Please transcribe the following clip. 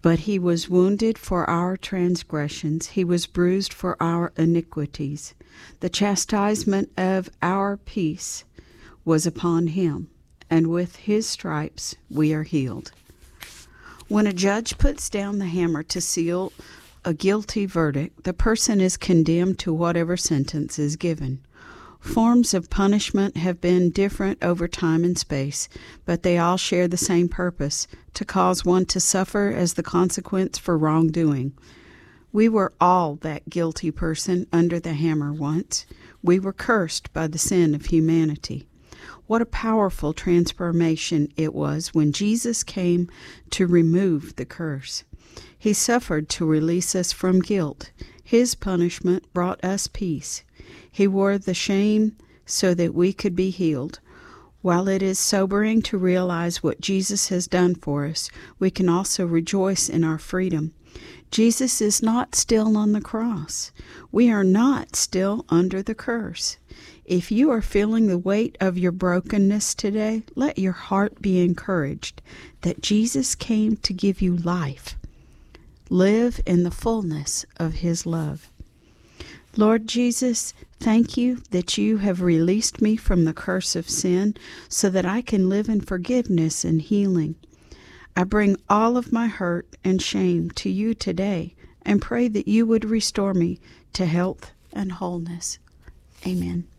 But he was wounded for our transgressions, he was bruised for our iniquities. The chastisement of our peace was upon him, and with his stripes we are healed. When a judge puts down the hammer to seal a guilty verdict, the person is condemned to whatever sentence is given. Forms of punishment have been different over time and space, but they all share the same purpose, to cause one to suffer as the consequence for wrongdoing. We were all that guilty person under the hammer once. We were cursed by the sin of humanity. What a powerful transformation it was when Jesus came to remove the curse. He suffered to release us from guilt. His punishment brought us peace. He wore the shame so that we could be healed. While it is sobering to realize what Jesus has done for us, we can also rejoice in our freedom. Jesus is not still on the cross. We are not still under the curse. If you are feeling the weight of your brokenness today, let your heart be encouraged that Jesus came to give you life. Live in the fullness of his love. Lord Jesus, thank you that you have released me from the curse of sin so that I can live in forgiveness and healing. I bring all of my hurt and shame to you today and pray that you would restore me to health and wholeness. Amen.